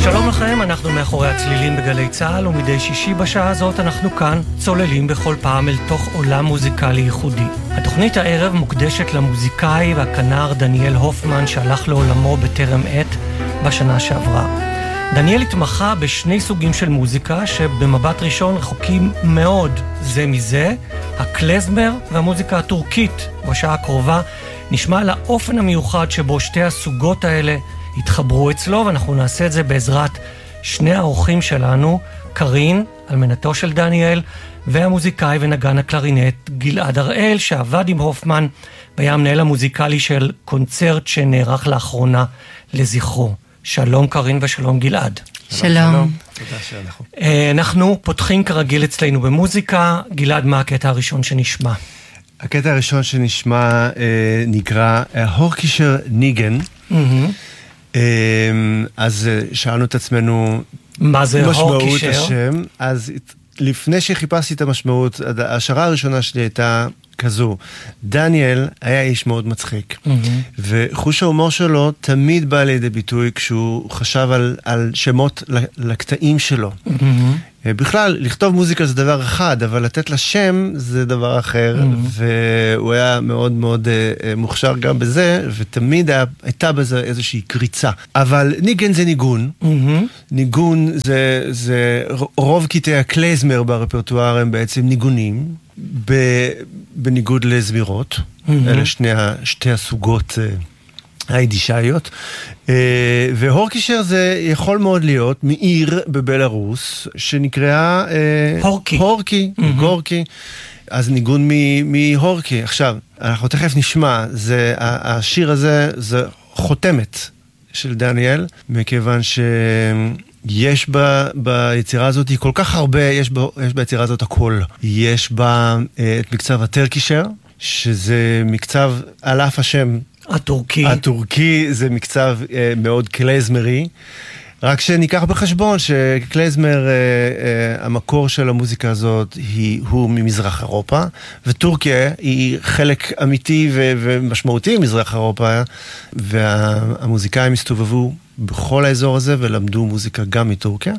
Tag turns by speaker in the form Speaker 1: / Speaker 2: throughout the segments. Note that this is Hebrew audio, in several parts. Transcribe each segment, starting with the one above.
Speaker 1: שלום לכם, אנחנו מאחורי הצלילים בגלי צהל, ומדי שישי בשעה הזאת אנחנו כאן צוללים בכל פעם אל תוך עולם מוזיקלי ייחודי. התוכנית הערב מוקדשת למוזיקאי והכנר דניאל הופמן שהלך לעולמו בטרם עת בשנה שעברה. דניאל התמחה בשני סוגים של מוזיקה שבמבט ראשון רחוקים מאוד זה מזה, הקלזמר והמוזיקה הטורקית. בשעה הקרובה נשמע על האופן המיוחד שבו שתי הסוגות האלה התחברו אצלו, ואנחנו נעשה את זה בעזרת שני האורחים שלנו, קרין, אלמנתו של דניאל, והמוזיקאי ונגן הקלרינט גלעד הראל, שעבד עם הופמן והיה המנהל המוזיקלי של קונצרט שנערך לאחרונה לזכרו. שלום קרין ושלום גלעד.
Speaker 2: שלום.
Speaker 3: תודה שאנחנו.
Speaker 1: אנחנו פותחים כרגיל אצלנו במוזיקה. גלעד, מה הקטע הראשון שנשמע?
Speaker 3: הקטע הראשון שנשמע נקרא הורקישר ניגן. אז שאלנו את עצמנו
Speaker 1: מה זה
Speaker 3: משמעות
Speaker 1: הורקישר?
Speaker 3: השם. אז לפני שחיפשתי את המשמעות, ההשערה הראשונה שלי הייתה כזו: דניאל היה איש מאוד מצחיק, וחוש ההומור שלו תמיד בא לידי ביטוי כשהוא חשב על שמות לקטעים שלו. בכלל, לכתוב מוזיקה זה דבר אחד, אבל לתת לה שם זה דבר אחר, והוא היה מאוד מאוד מוכשר גם בזה, ותמיד הייתה בזה איזושהי קריצה. אבל ניגן זה ניגון. ניגון זה רוב קטעי הקלייזמר ברפרטואר הם בעצם ניגונים, בניגוד לזמירות. אלה שתי הסוגות היידישאיות. והורקישר זה יכול מאוד להיות מעיר בבלרוס שנקראה הורקי, גורקי. אז ניגון מהורקי. עכשיו, אנחנו תכף נשמע, השיר הזה זה חותמת של דניאל, מכיוון יש ביצירה הזאת כל כך הרבה, יש ביצירה הזאת הכל. יש בה את מקצב הטרקישר, שזה מקצב על אף השם הטורקי, זה מקצב מאוד קלייזמרי, רק שניקח בחשבון שקלייזמר, המקור של המוזיקה הזאת הוא ממזרח אירופה, וטורקיה היא חלק אמיתי ומשמעותי ממזרח אירופה, והמוזיקאים הסתובבו בכל האזור הזה ולמדו מוזיקה גם מטורקיה.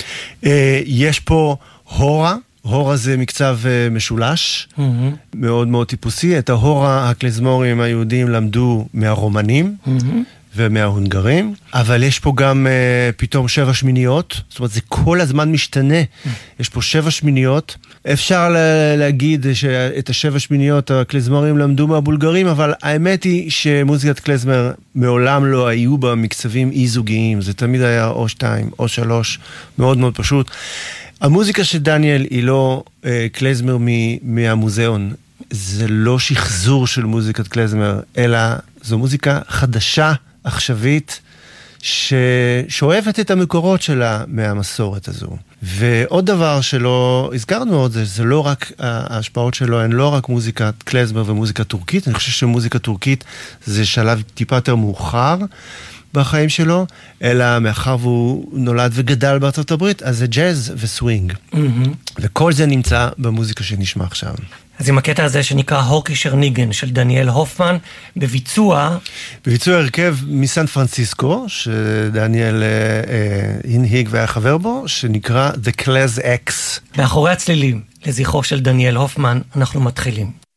Speaker 3: יש פה הורה, הורה זה מקצב משולש, מאוד מאוד טיפוסי. את ההורה הקלזמורים היהודים למדו מהרומנים ומההונגרים, אבל יש פה גם פתאום 7 שמיניות, זאת אומרת זה כל הזמן משתנה. יש פה 7 שמיניות, אפשר להגיד שאת 7 שמיניות הקלזמורים למדו מהבולגרים, אבל האמת היא שמוזיקת קלזמר מעולם לא היו בה מקצבים אי-זוגיים, זה תמיד היה או 2 או 3, מאוד מאוד פשוט. המוזיקה של דניאל היא לא קלזמר מהמוזיאון, זה לא שחזור של מוזיקת קלזמר, אלא זו מוזיקה חדשה, עכשווית, ששואבת את המקורות שלה מהמסורת הזו. ועוד דבר שלא הזכרנו עוד, זה לא רק, ההשפעות שלו הן לא רק מוזיקת קלזמר ומוזיקה טורקית, אני חושב שמוזיקה טורקית זה שלב טיפה יותר מאוחר בחיים שלו, אלא מאחר והוא נולד וגדל בארצות הברית, אז זה ג'אז וסווינג. וכל זה נמצא במוזיקה שנשמע עכשיו.
Speaker 1: אז עם הקטע הזה שנקרא הורקישר ניגן של דניאל הופמן, בביצוע
Speaker 3: הרכב מסן פרנסיסקו, שדניאל הנהיג והיה חבר בו, שנקרא The Class X.
Speaker 1: מאחורי הצלילים, לזכרו של דניאל הופמן, אנחנו מתחילים.